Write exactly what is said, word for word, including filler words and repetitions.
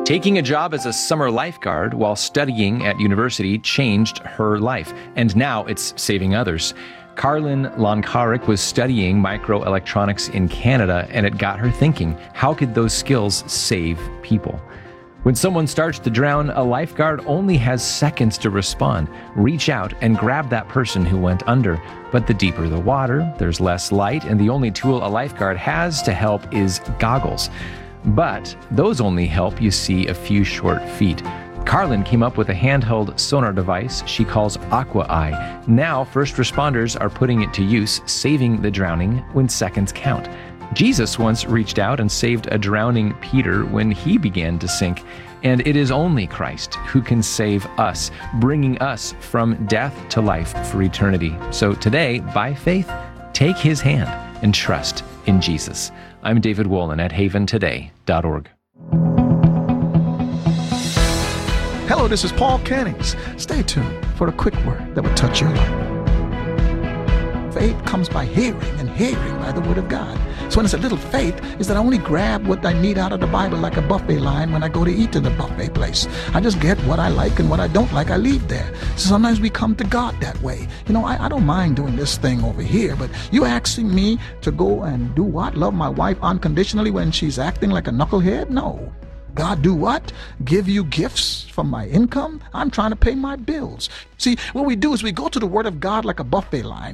Taking a job as a summer lifeguard while studying at university changed her life, and now it's saving others. Carlin Lonkarik was studying microelectronics in Canada, and it got her thinking, how could those skills save people? When someone starts to drown, a lifeguard only has seconds to respond. Reach out and grab that person who went under. But the deeper the water, there's less light, and the only tool a lifeguard has to help is goggles. But those only help you see a few short feet. Carlin came up with a handheld sonar device she calls Aqua Eye. Now, first responders are putting it to use, saving the drowning when seconds count. Jesus once reached out and saved a drowning Peter when he began to sink. And it is only Christ who can save us, bringing us from death to life for eternity. So today, by faith, take his hand and trust in Jesus. I'm David Wolin at haven today dot org. Hello, this is Paul Kennings. Stay tuned for a quick word that will touch your life. Faith comes by hearing, and hearing by the word of God. So when it's a little faith, is that I only grab what I need out of the Bible like a buffet line when I go to eat in the buffet place. I just get what I like, and what I don't like, I leave there. So sometimes we come to God that way. You know, I, I don't mind doing this thing over here, but you asking me to go and do what? Love my wife unconditionally when she's acting like a knucklehead? No. God do what? Give you gifts from my income? I'm trying to pay my bills. See, what we do is we go to the Word of God like a buffet line.